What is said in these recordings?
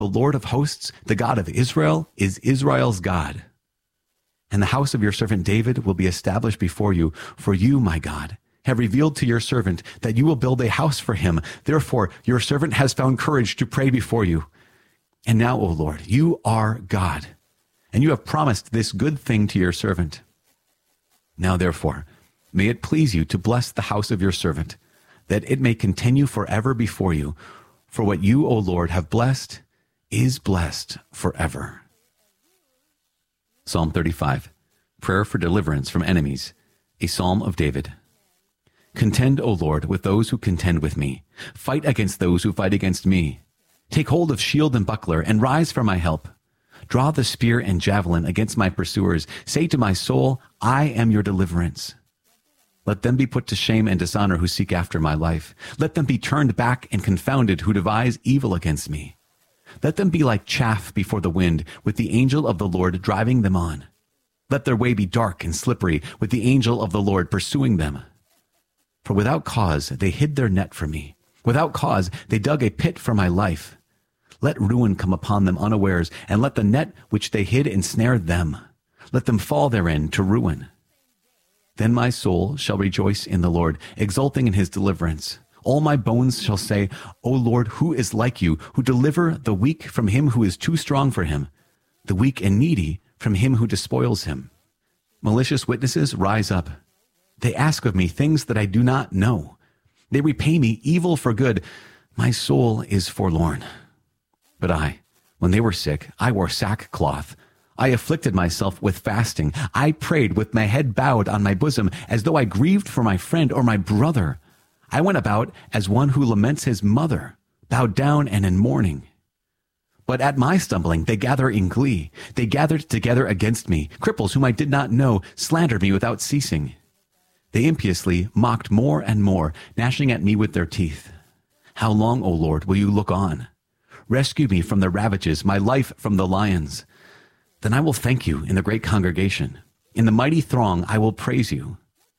The Lord of hosts, the God of Israel, is Israel's God. And the house of your servant David will be established before you, for you, my God, have revealed to your servant that you will build a house for him. Therefore, your servant has found courage to pray before you. And now, O Lord, you are God, and you have promised this good thing to your servant. Now, therefore, may it please you to bless the house of your servant, that it may continue forever before you. For what you, O Lord, have blessed is blessed forever. Psalm 35, prayer for deliverance from enemies, a psalm of David. Contend, O Lord, with those who contend with me. Fight against those who fight against me. Take hold of shield and buckler, and rise for my help. Draw the spear and javelin against my pursuers. Say to my soul, I am your deliverance. Let them be put to shame and dishonor who seek after my life. Let them be turned back and confounded who devise evil against me. Let them be like chaff before the wind, with the angel of the Lord driving them on. Let their way be dark and slippery, with the angel of the Lord pursuing them. For without cause they hid their net for me. Without cause they dug a pit for my life. Let ruin come upon them unawares, and let the net which they hid ensnare them. Let them fall therein to ruin. Then my soul shall rejoice in the Lord, exulting in his deliverance. All my bones shall say, O Lord, who is like you, who deliver the weak from him who is too strong for him, the weak and needy from him who despoils him. Malicious witnesses rise up. They ask of me things that I do not know. They repay me evil for good. My soul is forlorn. But when they were sick, I wore sackcloth. I afflicted myself with fasting. I prayed with my head bowed on my bosom, as though I grieved for my friend or my brother. I went about as one who laments his mother, bowed down and in mourning. But at my stumbling, they gather in glee. They gathered together against me. Cripples whom I did not know slandered me without ceasing. They impiously mocked more and more, gnashing at me with their teeth. How long, O Lord, will you look on? Rescue me from the ravages, my life from the lions. Then I will thank you in the great congregation. In the mighty throng I will praise you.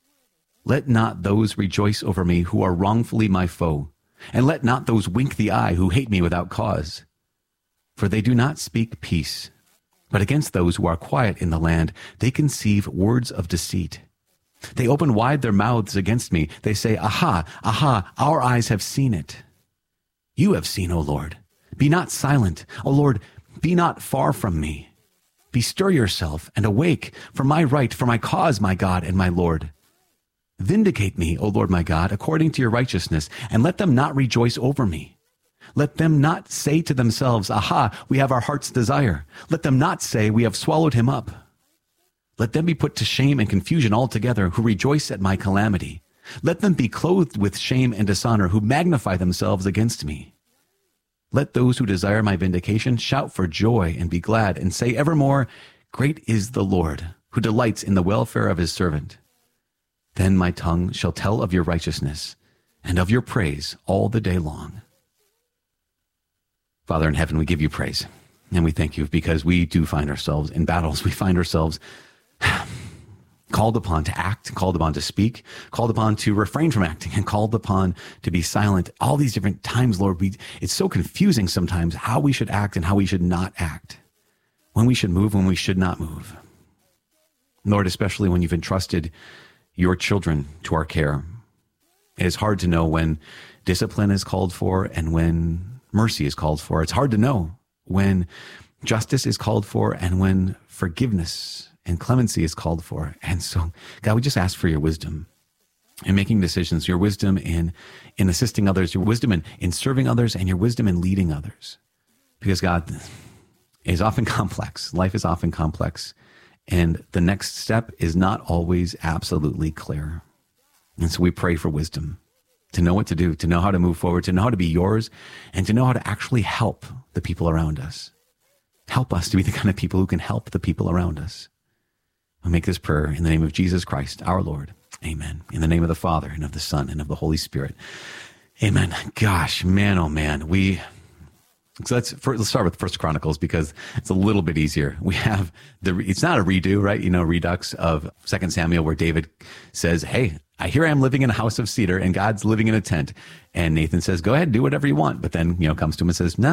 Let not those rejoice over me who are wrongfully my foe, and let not those wink the eye who hate me without cause. For they do not speak peace, but against those who are quiet in the land they conceive words of deceit. They open wide their mouths against me. They say, Aha, aha, our eyes have seen it. You have seen, O Lord. Be not silent. O Lord, be not far from me. Bestir yourself and awake for my right, for my cause, my God and my Lord. Vindicate me, O Lord my God, according to your righteousness, and let them not rejoice over me. Let them not say to themselves, Aha, we have our heart's desire. Let them not say, we have swallowed him up. Let them be put to shame and confusion altogether who rejoice at my calamity. Let them be clothed with shame and dishonor who magnify themselves against me. Let those who desire my vindication shout for joy and be glad, and say evermore, Great is the Lord, who delights in the welfare of his servant. Then my tongue shall tell of your righteousness and of your praise all the day long. Father in heaven, we give you praise, and we thank you because we do find ourselves in battles. We find ourselves called upon to act, called upon to speak, called upon to refrain from acting, and called upon to be silent. All these different times, Lord, it's so confusing sometimes how we should act and how we should not act, when we should move, when we should not move. Lord, especially when you've entrusted your children to our care, it is hard to know when discipline is called for and when mercy is called for. It's hard to know when justice is called for and when forgiveness and clemency is called for. And so, God, we just ask for your wisdom in making decisions, your wisdom in assisting others, your wisdom in serving others, and your wisdom in leading others. Because God is often complex. Life is often complex. And the next step is not always absolutely clear. And so we pray for wisdom to know what to do, to know how to move forward, to know how to be yours, and to know how to actually help the people around us. Help us to be the kind of people who can help the people around us. I make this prayer in the name of Jesus Christ, our Lord. Amen. In the name of the Father, and of the Son, and of the Holy Spirit. Amen. Gosh, man, oh man. So let's start with First Chronicles because it's a little bit easier. We have it's not a redo, right? Redux of 2 Samuel where David says, hey, here I am living in a house of cedar and God's living in a tent. And Nathan says, go ahead, do whatever you want. But then, comes to him and says, no,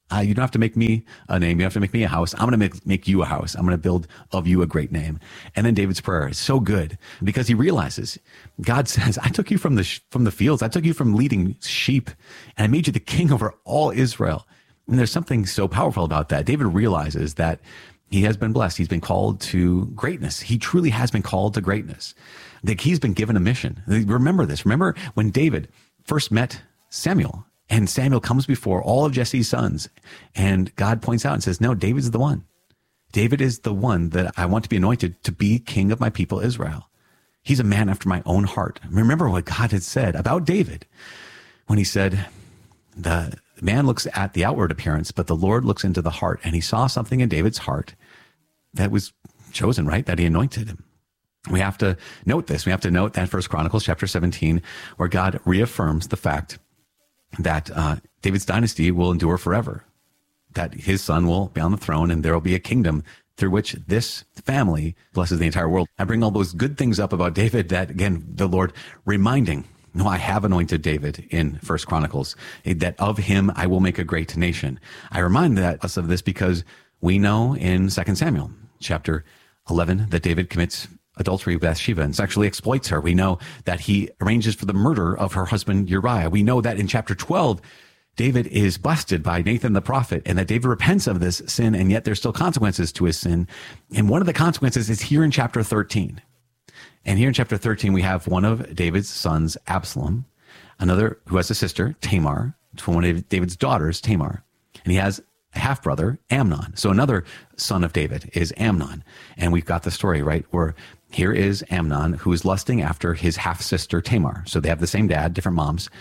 You don't have to make me a name. You don't have to make me a house. I'm going to make you a house. I'm going to build of you a great name. And then David's prayer is so good because he realizes God says, I took you from the fields. I took you from leading sheep and I made you the king over all Israel. And there's something so powerful about that. David realizes that he has been blessed. He's been called to greatness. He truly has been called to greatness. That he's been given a mission. Remember this. Remember when David first met Samuel, and Samuel comes before all of Jesse's sons, and God points out and says, no, David's the one. David is the one that I want to be anointed to be king of my people Israel. He's a man after my own heart. Remember what God had said about David when he said, the man looks at the outward appearance, but the Lord looks into the heart. And he saw something in David's heart that was chosen, right? That he anointed him. We have to note this. We have to note that 1 Chronicles chapter 17, where God reaffirms the fact that David's dynasty will endure forever, that his son will be on the throne and there will be a kingdom through which this family blesses the entire world. I bring all those good things up about David that, again, the Lord reminding, no, I have anointed David in 1 Chronicles, that of him I will make a great nation. I remind us of this because we know in 2 Samuel chapter 11 that David commits adultery with Bathsheba and sexually exploits her. We know that he arranges for the murder of her husband Uriah. We know that in chapter 12, David is busted by Nathan the prophet and that David repents of this sin, and yet there's still consequences to his sin. And one of the consequences is here in chapter 13. And here in chapter 13, we have one of David's sons, Absalom, another who has a sister, Tamar, one of David's daughters, Tamar. And he has a half-brother, Amnon. So another son of David is Amnon. And we've got the story, right, where here is Amnon, who is lusting after his half-sister Tamar. So they have the same dad, different moms.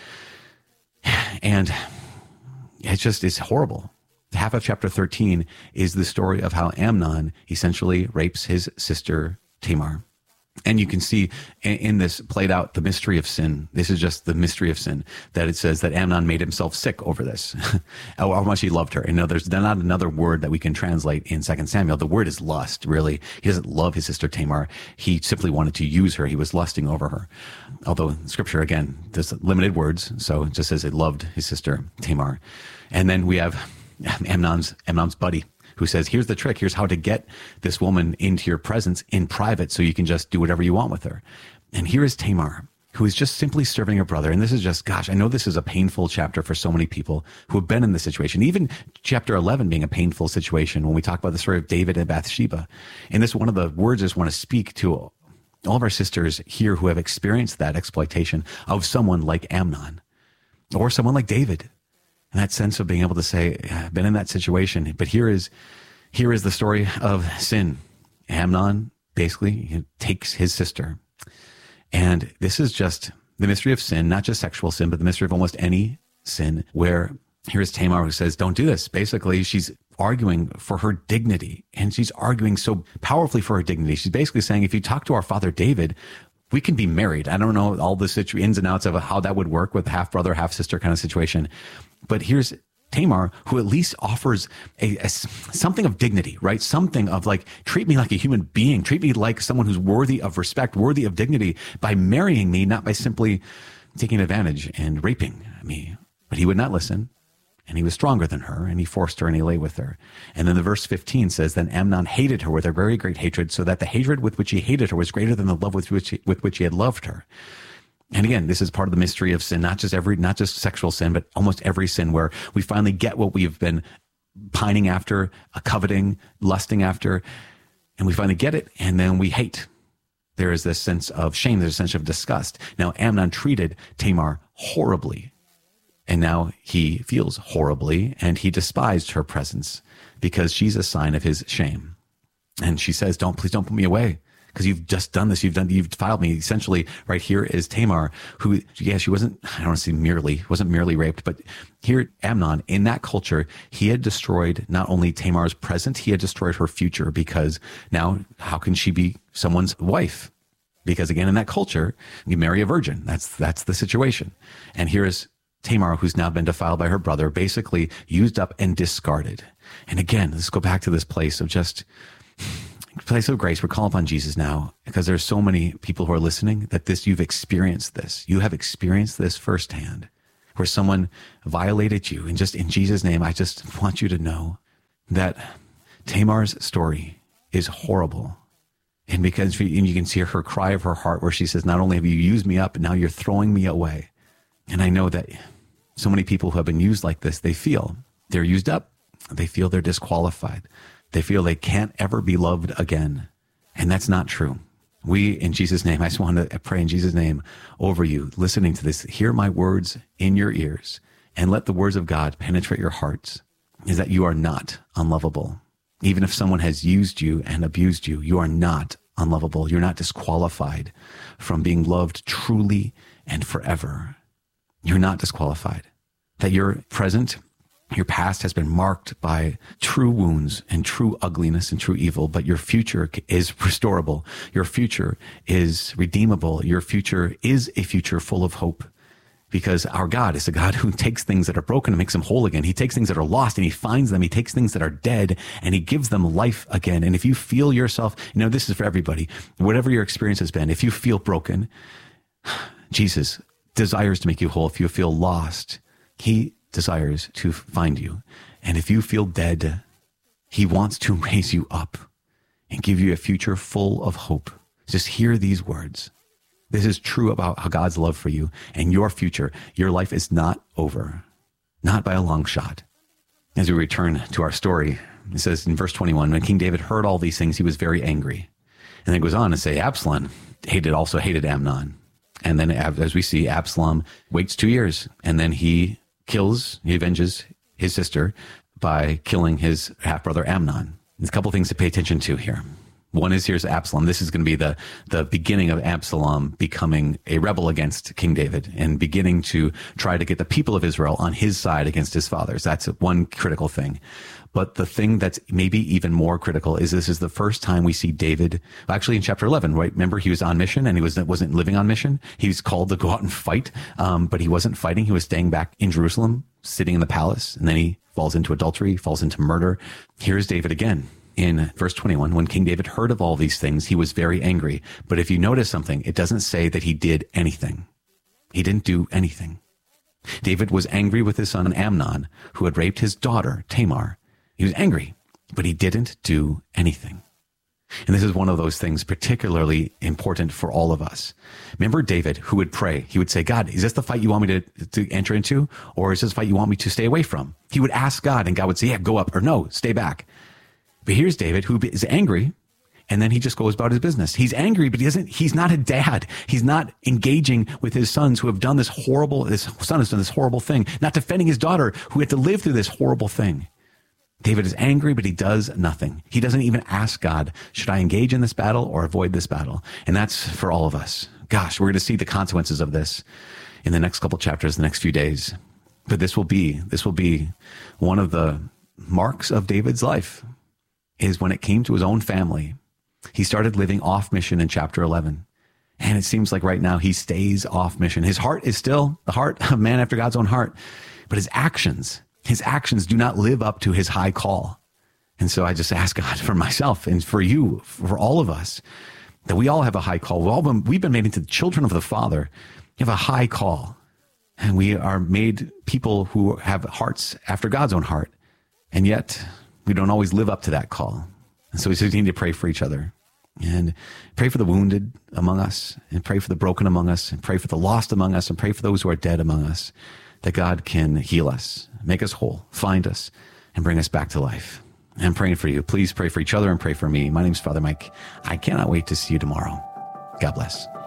And it's horrible. Half of chapter 13 is the story of how Amnon essentially rapes his sister Tamar. And you can see in this played out the mystery of sin. This is just the mystery of sin, that it says that Amnon made himself sick over this, how much he loved her. And there's not another word that we can translate in 2 Samuel. The word is lust, really. He doesn't love his sister Tamar. He simply wanted to use her. He was lusting over her. Although scripture, again, there's limited words. So it just says he loved his sister Tamar. And then we have Amnon's buddy, who says, here's the trick. Here's how to get this woman into your presence in private so you can just do whatever you want with her. And here is Tamar, who is just simply serving her brother. And this is just, gosh, I know this is a painful chapter for so many people who have been in this situation. Even chapter 11 being a painful situation when we talk about the story of David and Bathsheba. And this is one of the words I just want to speak to all of our sisters here who have experienced that exploitation of someone like Amnon or someone like David. And that sense of being able to say, I've been in that situation, but here is the story of sin. Amnon basically takes his sister. And this is just the mystery of sin, not just sexual sin, but the mystery of almost any sin, where here's Tamar who says, don't do this. Basically, she's arguing for her dignity, and she's arguing so powerfully for her dignity. She's basically saying, if you talk to our father David, we can be married. I don't know all the ins and outs of how that would work with half-brother, half-sister kind of situation. But here's Tamar, who at least offers something of dignity, right? Something of like, treat me like a human being. Treat me like someone who's worthy of respect, worthy of dignity by marrying me, not by simply taking advantage and raping me. But he would not listen. And he was stronger than her, and he forced her, and he lay with her. And then the verse 15 says, then Amnon hated her with a very great hatred, so that the hatred with which he hated her was greater than the love with which he had loved her. And again, this is part of the mystery of sin, not just sexual sin, but almost every sin, where we finally get what we've been pining after, coveting, lusting after, and we finally get it, and then we hate. There is this sense of shame, there's a sense of disgust. Now, Amnon treated Tamar horribly. And now he feels horribly, and he despised her presence because she's a sign of his shame. And she says, please don't put me away, because you've just done this. You've defiled me. Essentially, right here is Tamar, who, she wasn't, I don't want to say wasn't merely raped, but here Amnon, in that culture, he had destroyed not only Tamar's present, he had destroyed her future, because now how can she be someone's wife? Because again, in that culture, you marry a virgin. That's the situation. And here is Tamar, who's now been defiled by her brother, basically used up and discarded. And again, let's go back to this place of place of grace. We're calling upon Jesus now, because there's so many people who are listening that you've experienced this. You have experienced this firsthand, where someone violated you. And just in Jesus' name, I just want you to know that Tamar's story is horrible. And because you can see her cry of her heart where she says, not only have you used me up, now you're throwing me away. And I know that so many people who have been used like this, they feel they're used up. They feel they're disqualified. They feel they can't ever be loved again. And that's not true. We, in Jesus' name, I just want to pray in Jesus' name over you, listening to this, hear my words in your ears and let the words of God penetrate your hearts, is that you are not unlovable. Even if someone has used you and abused you, you are not unlovable. You're not disqualified from being loved truly and forever. You're not disqualified. That your present, your past has been marked by true wounds and true ugliness and true evil, but your future is restorable. Your future is redeemable. Your future is a future full of hope, because our God is a God who takes things that are broken and makes them whole again. He takes things that are lost and he finds them. He takes things that are dead and he gives them life again. And if you feel yourself, this is for everybody, whatever your experience has been, if you feel broken, Jesus desires to make you whole. If you feel lost, he desires to find you. And if you feel dead, he wants to raise you up and give you a future full of hope. Just hear these words. This is true about how God's love for you and your future. Your life is not over, not by a long shot. As we return to our story, it says in verse 21, when King David heard all these things, he was very angry. And then it goes on to say, Absalom also hated Amnon. And then as we see, Absalom waits 2 years and then he avenges his sister by killing his half-brother Amnon. There's a couple things to pay attention to here. One is, here's Absalom. This is going to be the beginning of Absalom becoming a rebel against King David and beginning to try to get the people of Israel on his side against his fathers. That's one critical thing. But the thing that's maybe even more critical is this is the first time we see David, actually in chapter 11, right? Remember, he was on mission and he wasn't living on mission. He was called to go out and fight, but he wasn't fighting. He was staying back in Jerusalem, sitting in the palace, and then he falls into adultery, falls into murder. Here's David again. In verse 21, when King David heard of all these things, he was very angry. But if you notice something, it doesn't say that he did anything. He didn't do anything. David was angry with his son Amnon, who had raped his daughter, Tamar. He was angry, but he didn't do anything. And this is one of those things particularly important for all of us. Remember David, who would pray. He would say, God, is this the fight you want me to enter into? Or is this the fight you want me to stay away from? He would ask God, and God would say, yeah, go up, or no, stay back. But here's David, who is angry, and then he just goes about his business. He's angry, but he's not a dad. He's not engaging with his sons who have done this son has done this horrible thing, not defending his daughter who had to live through this horrible thing. David is angry, but he does nothing. He doesn't even ask God, should I engage in this battle or avoid this battle? And that's for all of us. Gosh, we're going to see the consequences of this in the next couple chapters, the next few days. But this will be one of the marks of David's life, is when it came to his own family, he started living off mission in chapter 11. And it seems like right now he stays off mission. His heart is still the heart of man after God's own heart, but his actions do not live up to his high call. And so I just ask God for myself and for you, for all of us, that we all have a high call. We've been made into the children of the Father. We have a high call, and we are made people who have hearts after God's own heart. And yet we don't always live up to that call. And so we just need to pray for each other and pray for the wounded among us, and pray for the broken among us, and pray for the lost among us, and pray for those who are dead among us, that God can heal us, make us whole, find us, and bring us back to life. I'm praying for you. Please pray for each other and pray for me. My name's Father Mike. I cannot wait to see you tomorrow. God bless.